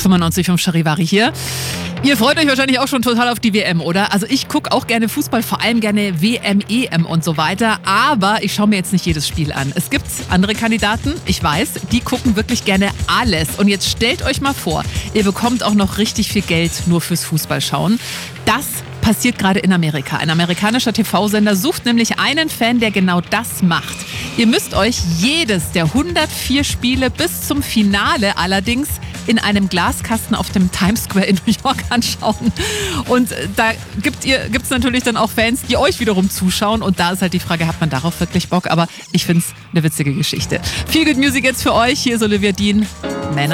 95.5 Charivari hier. Ihr freut euch wahrscheinlich auch schon total auf die WM, oder? Also ich gucke auch gerne Fußball, vor allem gerne WM, EM und so weiter. Aber ich schaue mir jetzt nicht jedes Spiel an. Es gibt andere Kandidaten, ich weiß, die gucken wirklich gerne alles. Und jetzt stellt euch mal vor, ihr bekommt auch noch richtig viel Geld nur fürs Fußballschauen. Das passiert gerade in Amerika. Ein amerikanischer TV-Sender sucht nämlich einen Fan, der genau das macht. Ihr müsst euch jedes der 104 Spiele bis zum Finale allerdings in einem Glaskasten auf dem Times Square in New York anschauen. Und da gibt's natürlich dann auch Fans, die euch wiederum zuschauen. Und da ist halt die Frage, hat man darauf wirklich Bock? Aber ich find's eine witzige Geschichte. Viel Good Music jetzt für euch. Hier ist Olivia Dean.